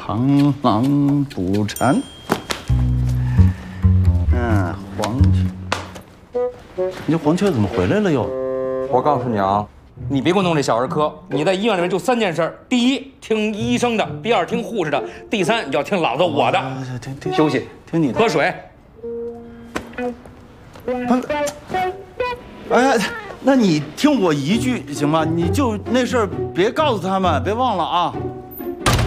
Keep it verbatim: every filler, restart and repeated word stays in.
螳螂捕蝉。嗯，黄雀，你这黄雀怎么回来了又？ 我告诉你啊，你别给我弄这小儿科。你在医院里面就三件事：第一，听医生的；第二，听护士的；第三，你要听老子我的。 听听休息， 听你的， 喝水。 不是，哎呀，那你听我一句行吗？你就那事儿别告诉他们，别忘了啊。